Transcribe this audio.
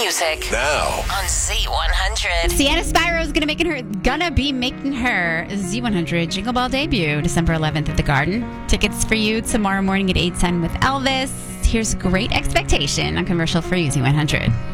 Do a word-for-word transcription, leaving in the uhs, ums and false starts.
music Now. on Z one hundred. Sienna Spyro is gonna making her gonna be making her Z one hundred Jingle Ball debut December eleventh at the Garden. Tickets for you tomorrow morning at eight ten with Elvis. Here's Great Expectation on commercial free Z one hundred.